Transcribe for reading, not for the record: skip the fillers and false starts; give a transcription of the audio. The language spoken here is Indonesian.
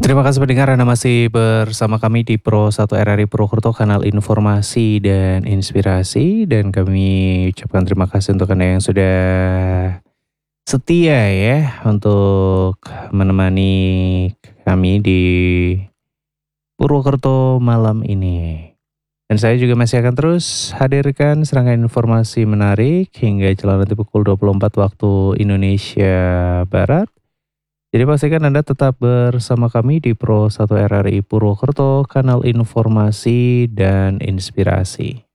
Terima kasih pendengar Anda masih bersama kami di Pro 1 RRI Purwokerto, kanal informasi dan inspirasi, dan kami ucapkan terima kasih untuk Anda yang sudah setia ya untuk menemani kami di Purwokerto malam ini. Dan saya juga masih akan terus hadirkan serangkaian informasi menarik hingga jelang nanti pukul 24 waktu Indonesia Barat. Jadi pastikan Anda tetap bersama kami di Pro 1 RRI Purwokerto, kanal informasi dan inspirasi.